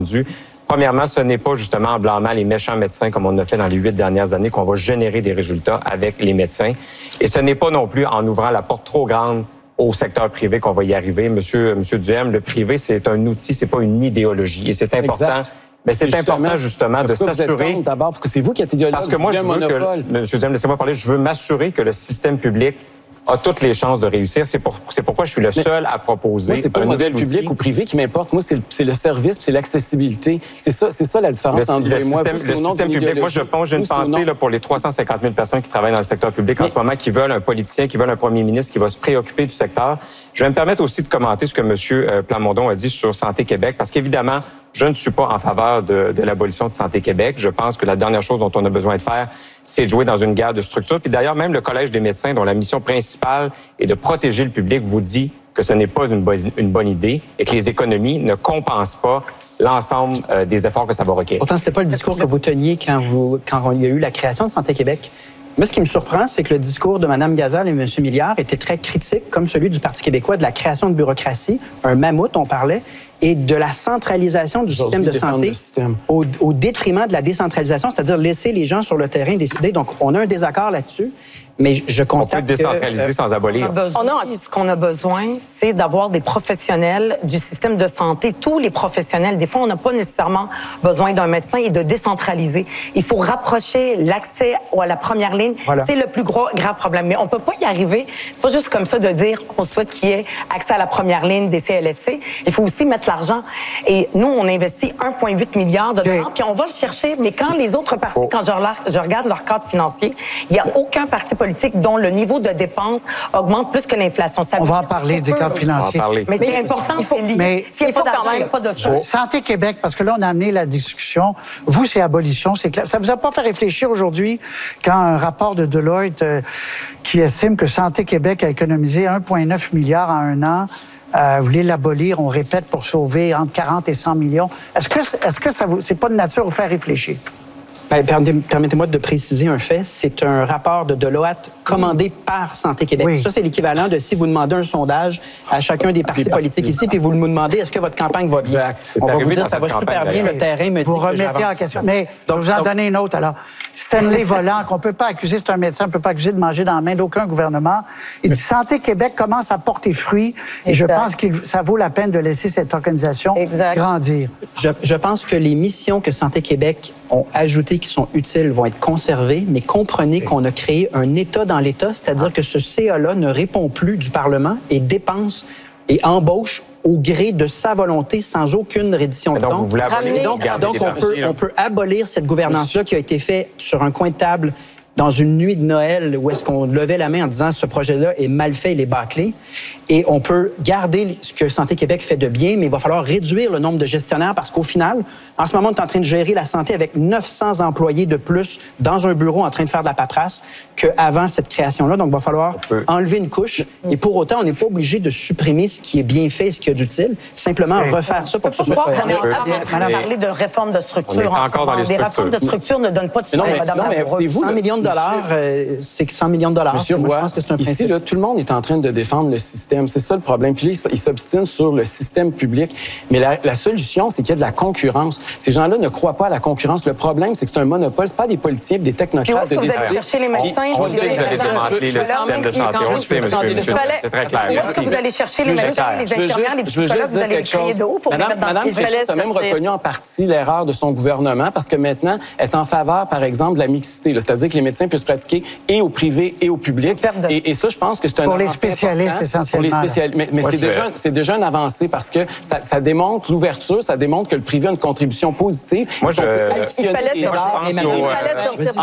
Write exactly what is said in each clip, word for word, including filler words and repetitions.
Premièrement, ce n'est pas justement en blâmant les méchants médecins comme on a fait dans les huit dernières années qu'on va générer des résultats avec les médecins. Et ce n'est pas non plus en ouvrant la porte trop grande au secteur privé qu'on va y arriver. Monsieur, Monsieur Duhem, le privé, c'est un outil, c'est pas une idéologie. Et c'est important. Exact. Mais c'est important justement de s'assurer. D'abord, parce que c'est vous qui êtes idéologue. Parce que moi, je veux que, Monsieur Duhem, laissez-moi parler, je veux m'assurer que le système public a toutes les chances de réussir. C'est pour, c'est pourquoi je suis le seul à proposer moi, c'est pas un le modèle nouvel public outil. ou privé qui m'importe. Moi, c'est le, c'est le service, c'est l'accessibilité. C'est ça, c'est ça la différence le, entre le vous et moi. Système, vous, le système public, moi, je pense, j'ai une pensée là, pour les trois cent cinquante mille personnes qui travaillent dans le secteur public mais, en ce moment, qui veulent un politicien, qui veulent un premier ministre qui va se préoccuper du secteur. Je vais me permettre aussi de commenter ce que M. Plamondon a dit sur Santé Québec, parce qu'évidemment, je ne suis pas en faveur de, de l'abolition de Santé Québec. Je pense que la dernière chose dont on a besoin de faire, c'est de jouer dans une guerre de structure. Puis d'ailleurs, même le Collège des médecins, dont la mission principale est de protéger le public, vous dit que ce n'est pas une, bo- une bonne idée et que les économies ne compensent pas l'ensemble euh, des efforts que ça va requérir. Pourtant, c'était pas le discours que vous teniez quand, vous, quand il y a eu la création de Santé Québec. Moi, ce qui me surprend, c'est que le discours de Mme Gazal et M. Milliard était très critique, comme celui du Parti québécois, de la création de bureaucratie, un mammouth, on parlait, et de la centralisation du système de santé système. Au, au détriment de la décentralisation, c'est-à-dire laisser les gens sur le terrain décider. Donc, on a un désaccord là-dessus, mais je constate on peut décentraliser que, euh, sans abolir. On a besoin, on a... Ce qu'on a besoin, c'est d'avoir des professionnels du système de santé, tous les professionnels. Des fois, on n'a pas nécessairement besoin d'un médecin et de décentraliser. Il faut rapprocher l'accès à la première ligne. Voilà. C'est le plus gros, grave problème. Mais on peut pas y arriver. C'est pas juste comme ça de dire qu'on souhaite qu'il y ait accès à la première ligne des C L S C. Il faut aussi mettre l'argent. Et nous, on investit un virgule huit milliard de dollars, puis on va le chercher. Mais quand les autres partis, oh. quand je, je regarde leur cadre financier, il n'y a aucun parti politique dont le niveau de dépenses augmente plus que l'inflation. On va en parler des cadres financiers. Mais, mais c'est important, il faut, c'est lié. Mais s'il n'y a pas d'argent, il n'y a pas de choses. Santé Québec, parce que là, on a amené la discussion. Vous, c'est abolition, c'est clair. Ça vous a pas fait réfléchir aujourd'hui quand un rapport de Deloitte euh, qui estime que Santé Québec a économisé un virgule neuf milliard en un an, Euh, vous voulez l'abolir, on répète, pour sauver entre quarante et cent millions. Est-ce que, est-ce que ça vous, c'est pas de nature à vous faire réfléchir? Ben, permettez-moi de préciser un fait. C'est un rapport de Deloitte commandé par Santé Québec. Oui. Ça, c'est l'équivalent de si vous demandez un sondage à chacun des partis politiques ici, puis vous nous demandez est-ce que votre campagne va bien. Exact. On va vous dire ça va super bien, le terrain me dit vous que remettez en question. Mais donc, je vous en donc, donner une autre. Alors, Stanley Volant, qu'on peut pas accuser, c'est un médecin, on peut pas accuser de manger dans la main d'aucun gouvernement. Il dit Santé Québec commence à porter fruit et exact. Je pense que ça vaut la peine de laisser cette organisation exact. Grandir. Je, je pense que les missions que Santé Québec ont ajoutées qui sont utiles vont être conservées, mais comprenez oui. qu'on a créé un État dans l'État, c'est-à-dire ah. que ce C A-là ne répond plus du Parlement et dépense et embauche au gré de sa volonté, sans aucune reddition de comptes. Donc, vous voulez abolir, donc, donc on, peut, on peut abolir cette gouvernance-là qui a été faite sur un coin de table dans une nuit de Noël où est-ce qu'on levait la main en disant ce projet-là est mal fait, il est bâclé. Et on peut garder ce que Santé Québec fait de bien, mais il va falloir réduire le nombre de gestionnaires parce qu'au final, en ce moment, on est en train de gérer la santé avec neuf cents employés de plus dans un bureau en train de faire de la paperasse qu'avant cette création-là. Donc, il va falloir enlever une couche. Et pour autant, on n'est pas obligé de supprimer ce qui est bien fait et ce qui est d'utile. Simplement oui. refaire ça pour que ce soit cohérent. On est en train de parler de réforme de structure. On est encore dans les structures. Les réformes de structure ne donnent pas de non, mais, non, mais c'est vous, cent millions de dollars, euh, c'est cent millions de dollars. Monsieur Moi, Roy, je pense que c'est un principe. Ici, là, tout le monde est en train de défendre le système. C'est ça le problème. Puis là, ils s'obstinent sur le système public. Mais la, la solution, c'est qu'il y a de la concurrence. Ces gens-là ne croient pas à la concurrence. Le problème, c'est que c'est un monopole. C'est pas des politiciens, des technocrates. Puis où est-ce que vous allez chercher les médecins? On sait que vous allez démanteler le système de santé. On le sait, monsieur. C'est très clair. Où est-ce que vous allez chercher les médecins, les infirmières, les psychologues? Vous allez les créer de où pour les mettre dans le Madame Fréchette a même reconnu en partie l'erreur de son gouvernement parce que maintenant, elle est en faveur, par exemple, de la mixité. C'est-à-dire que les médecins puissent pratiquer et au privé et au public. Et, et ça, je pense que c'est un pour les spécialistes essentiellement. Pour les spécialistes. Mais, mais c'est je... déjà, c'est déjà une avancée parce que ça, ça démontre l'ouverture, ça démontre que le privé a une contribution positive. Moi, je... Il fallait sortir. Il fallait sortir.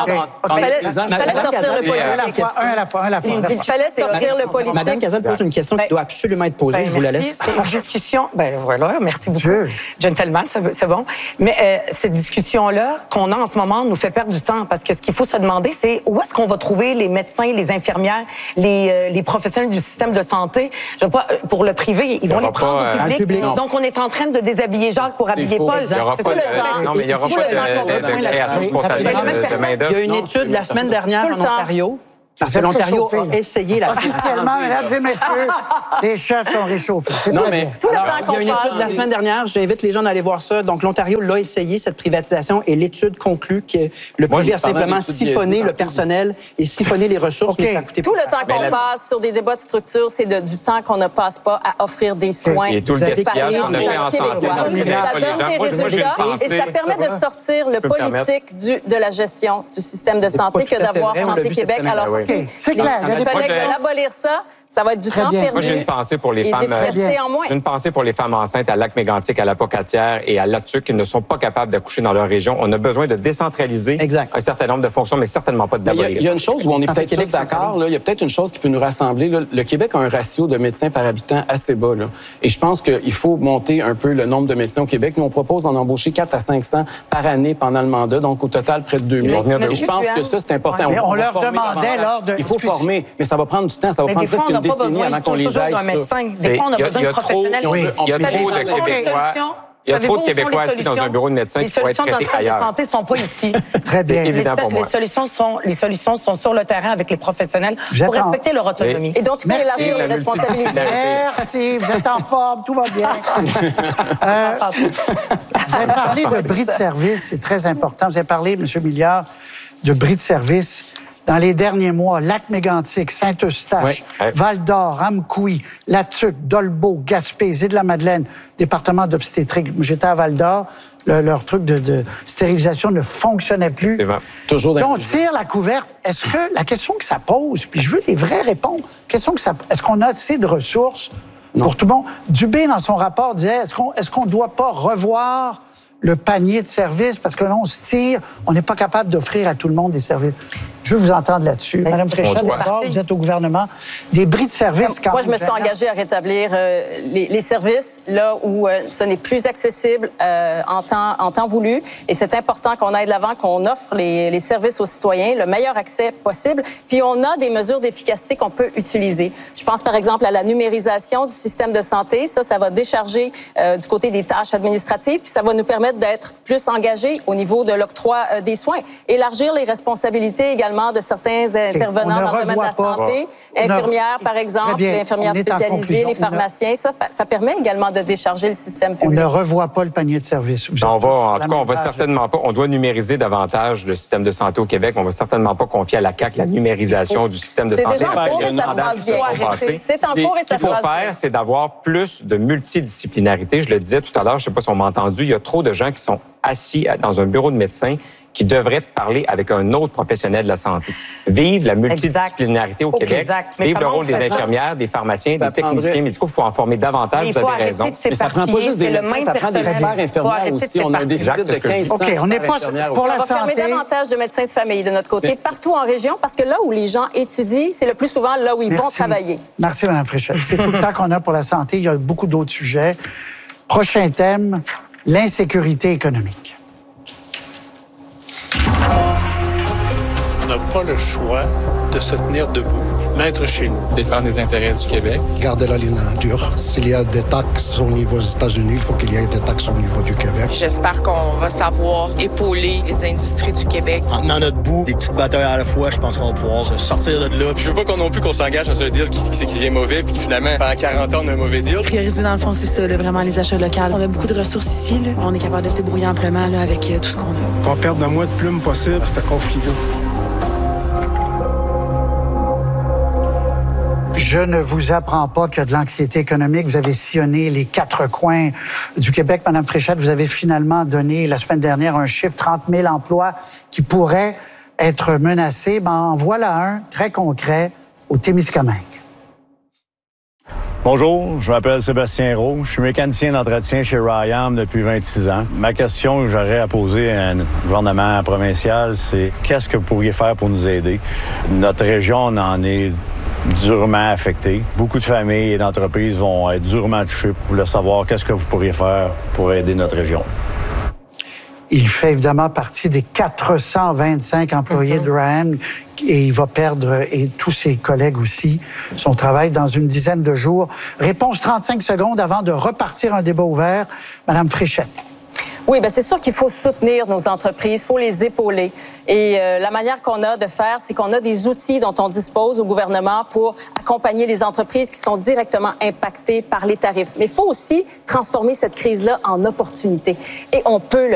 Il fallait sortir le politique. Un à la fois, un à la fois. Il fallait sortir le politique. Madame Cazal pose une question qui doit absolument être posée. Je vous la laisse. C'est une discussion. Ben voilà, merci beaucoup. Gentleman, c'est bon. Mais euh, cette discussion-là qu'on a en ce moment nous fait perdre du temps parce que ce qu'il faut se demander, c'est où est-ce qu'on va trouver les médecins, les infirmières, les, euh, les professionnels du système de santé. Je veux pas, pour le privé, ils vont les prendre pas, au public. public. Donc, on est en train de déshabiller Jacques pour habiller faux. Paul. Il y aura pas de, non, mais il n'y aura pas de, de, de création spontanée de main-d'œuvre. Il y a une étude la semaine dernière en Ontario Parce que l'Ontario a essayé la... Officiellement, mesdames et messieurs, les chefs sont réchauffés. C'est non, très mais bien. Tout le Alors, temps qu'on il y a une passe. étude la semaine dernière, j'invite les gens à aller voir ça. Donc, l'Ontario l'a essayé, cette privatisation, et l'étude conclut que le Moi, privé a je parlais simplement d'études siphonné biaisées le personnel et siphonné les ressources. OK. mais ça a coûté Tout plus le temps cher. qu'on la- passe sur des débats de structure, c'est de- du temps qu'on ne passe pas à offrir des soins. Et tout le Vous avez gaspillage parlé qu'on a des fait en santé. Québécois. dans le Québec, Ça pas les donne gens. des Moi, moi, j'ai une résultats pensée. et ça permet de sortir le peux me permettre. politique du, de la gestion du système de C'est santé pas que tout à fait d'avoir vrai, on l'a Santé vu cette Québec. semaine. Alors, Ah oui. si OK. C'est les clair, il y a des collègues projets. veulent abolir ça, ça va être du Très temps bien. perdu Moi, j'ai une pensée pour les et femmes. des frais euh, bien. en moins. J'ai une pensée pour les femmes enceintes à Lac-Mégantic, à la Pocatière et à Latuc qui ne sont pas capables d'accoucher dans leur région. On a besoin de décentraliser Exact. un certain nombre de fonctions, mais certainement pas de Mais Il y, a, d'abolir. il y a une chose où on est Santé peut-être Québec tous d'accord. centralise. là. Il y a peut-être une chose qui peut nous rassembler. là. Le Québec a un ratio de médecins par habitant assez bas. Là. Et je pense qu'il faut monter un peu le nombre de médecins au Québec. Nous, on propose d'en embaucher quatre à cinq cents par année pendant le mandat. Donc, au total, près de deux mille. vont venir de Et où? je pense que ça, c'est important. Mais on va leur former demandait davantage. lors de- Il faut excuse- former, mais ça va prendre du temps. Ça va Mais prendre des fois, presque on n'a une pas décennie besoin avant qu'on les toujours aille d'un ça. médecin. C'est- Des fois, on a il y a- besoin il y de a trop- professionnels. il y a- il y a Vous savez, trop de savez-vous les Québécois. solutions? Il y a trop de Savez-vous où sont Québécois les assis dans un solutions? bureau de médecin Les qui pourraient être solutions de traités notre système de ailleurs. santé ne sont pas ici. Très bien. C'est évident Les, pour moi. les solutions sont, les solutions sont sur le terrain avec les professionnels Vous pour êtes en- respecter leur autonomie. Et donc, il faut Merci. élargir les La responsabilités. Merci, vous êtes en forme, tout va bien. Euh, vous avez parlé de bris de service, c'est très important. Vous avez parlé, M. Milliard, de bris de service. Dans les derniers mois, Lac-Mégantic, Saint-Eustache, Oui. Ouais. Val-d'Or, Amqui, Latuc, Dolbeau, Gaspé, Île-de-la-Madeleine, département d'obstétrique. J'étais à Val-d'Or, le- leur truc de, de stérilisation ne fonctionnait plus. C'est vrai. Toujours Là, on d'inclusion. tire la couverte. Est-ce que la question que ça pose, puis je veux des vraies réponses, question que ça, est-ce qu'on a assez de ressources pour tout le monde? Dubé, dans son rapport, disait, est-ce qu'on est-ce qu'on ne doit pas revoir le panier de services parce que là, on se tire, on n'est pas capable d'offrir à tout le monde des services. Je veux vous entendre là-dessus. Ben, Madame c'est Fréchette, doit. d'abord, vous êtes au gouvernement. Des bris de services quand Moi, je me même suis engagée à rétablir euh, les, les services là où euh, ce n'est plus accessible euh, en, temps, en temps voulu. Et c'est important qu'on aille de l'avant, qu'on offre les, les services aux citoyens, le meilleur accès possible. Puis on a des mesures d'efficacité qu'on peut utiliser. Je pense par exemple à la numérisation du système de santé. Ça, ça va décharger euh, du côté des tâches administratives. Puis ça va nous permettre d'être plus engagés au niveau de l'octroi euh, des soins. Élargir les responsabilités également de certains intervenants On ne dans le domaine de la revoit pas. santé, On ne- infirmières par Très exemple, bien. les infirmières On est en spécialisées, conclusion. les pharmaciens. Ça, ça permet également de décharger le système On public. ne revoit pas le panier de services. Vous On êtes va, tous en sur tout la cas, on même va page. certainement pas, on doit numériser davantage le système de santé au Québec. On va certainement pas confier à la C A Q la numérisation du système de C'est santé. déjà en cours Il y a et une ça se mandate passe qui bien. sont passés. C'est en Et cours et ça Ce se qu'il faut passe bien. faire, c'est d'avoir plus de multidisciplinarité. Je le disais tout à l'heure, je sais pas si on m'a entendu, il y a trop de gens qui sont assis dans un bureau de médecin qui devraient parler avec un autre professionnel de la santé. Vive la multidisciplinarité au Ok, Québec. exact. Mais Vive le comment rôle on des fait ça? infirmières, des pharmaciens, Ça des techniciens prendrait- médicaux. Il faut en former davantage, Mais il vous faut avez arrêter raison. de Mais ça prend pas s'éparpiller, juste des c'est le médecins, même ça prend des personnel. experts Faut infirmières arrêter de aussi. On a un s'éparpiller. déficit Exact, c'est de ce que je dis. quinze cents OK, on n'est pas infirmières au pour On la va former santé. davantage de médecins de famille de notre côté, partout en région, parce que là où les gens étudient, c'est le plus souvent là où ils vont Merci. travailler. Merci, Mme Fréchette. C'est tout le temps qu'on a pour la santé. Il y a beaucoup d'autres sujets. Prochain thème, l'insécurité économique. On n'a pas le choix de se tenir debout, mettre chez nous. Défendre les intérêts du Québec. Garder la ligne dure. S'il y a des taxes au niveau des États-Unis, il faut qu'il y ait des taxes au niveau du Québec. J'espère qu'on va savoir épauler les industries du Québec. En tenant notre bout, des petites batailles à la fois, je pense qu'on va pouvoir se sortir de là. Je veux pas qu'on non plus qu'on s'engage dans un deal qui, qui, qui est mauvais, puis finalement, pendant quarante ans, on a un mauvais deal. Prioriser, dans le fond, c'est ça, là, vraiment les achats locaux. On a beaucoup de ressources ici. Là. On est capable de se débrouiller amplement là, avec euh, tout ce qu'on a. Qu'on perde le moins de plumes possible à ce conflit-là. Je ne vous apprends pas qu'il y a de l'anxiété économique. Vous avez sillonné les quatre coins du Québec. Madame Fréchette, vous avez finalement donné la semaine dernière un chiffre, trente mille emplois qui pourraient être menacés. Ben, en voilà un très concret au Témiscamingue. Bonjour, je m'appelle Sébastien Roux. Je suis mécanicien d'entretien chez Ryam depuis vingt-six ans. Ma question que j'aurais à poser à un gouvernement provincial, c'est qu'est-ce que vous pourriez faire pour nous aider? Notre région en est durement affectée. Beaucoup de familles et d'entreprises vont être durement touchées pour le savoir qu'est-ce que vous pourriez faire pour aider notre région. Il fait évidemment partie des quatre cent vingt-cinq employés de Ryam et il va perdre, et tous ses collègues aussi, son travail dans une dizaine de jours. Réponse trente-cinq secondes avant de repartir un débat ouvert. Madame Fréchette. Oui, bien c'est sûr qu'il faut soutenir nos entreprises, il faut les épauler. Et euh, la manière qu'on a de faire, c'est qu'on a des outils dont on dispose au gouvernement pour accompagner les entreprises qui sont directement impactées par les tarifs. Mais il faut aussi transformer cette crise-là en opportunité. Et on peut le